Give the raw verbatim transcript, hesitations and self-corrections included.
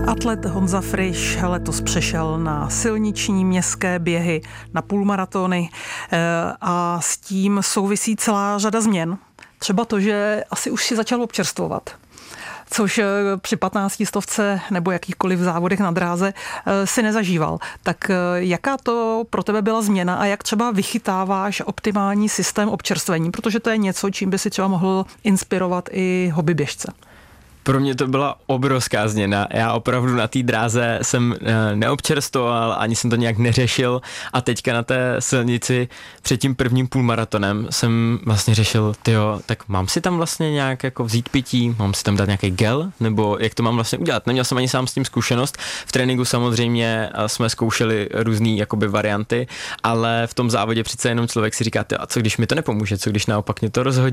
Atlet Honza Friš letos přešel na silniční městské běhy, na půlmaratony a s tím souvisí celá řada změn. Třeba to, že asi už si začal občerstvovat, což při patnácti stovce nebo jakýchkoliv závodech na dráze si nezažíval. Tak jaká to pro tebe byla změna a jak třeba vychytáváš optimální systém občerstvení, protože to je něco, čím by si třeba mohl inspirovat i hobbyběžce? Pro mě to byla obrovská změna. Já opravdu na té dráze jsem neobčerstoval, ani jsem to nějak neřešil a teďka na té silnici před tím prvním půlmaratonem jsem vlastně řešil, tyjo, tak mám si tam vlastně nějak jako vzít pití, mám si tam dát nějaký gel, nebo jak to mám vlastně udělat. Neměl jsem ani sám s tím zkušenost. V tréninku samozřejmě jsme zkoušeli různé jakoby varianty, ale v tom závodě přece jenom člověk si říká, tyjo, a co když mi to nepomůže, co když naopak mě to rozhodí.